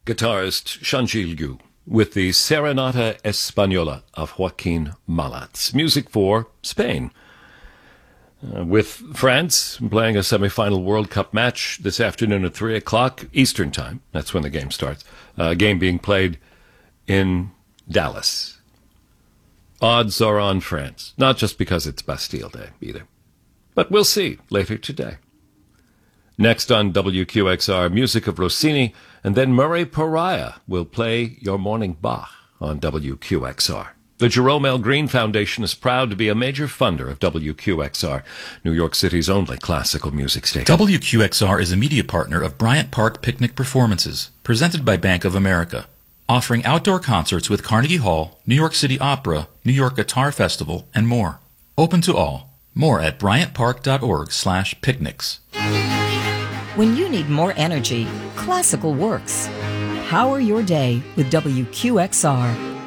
guitarist Shanjil Yu with the Serenata Española of Joaquin Malats. Music for Spain. With France playing a semifinal World Cup match this afternoon at 3 o'clock Eastern Time. That's when the game starts. Game being played in Dallas. Odds are on France, not just because it's Bastille Day either. But we'll see later today. Next on WQXR, music of Rossini, and then Murray Pariah will play Your Morning Bach on WQXR. The Jerome L. Green Foundation is proud to be a major funder of WQXR, New York City's only classical music station. WQXR is a media partner of Bryant Park Picnic Performances, presented by Bank of America, offering outdoor concerts with Carnegie Hall, New York City Opera, New York Guitar Festival, and more. Open to all. More at bryantpark.org/picnics. When you need more energy, classical works. Power your day with WQXR.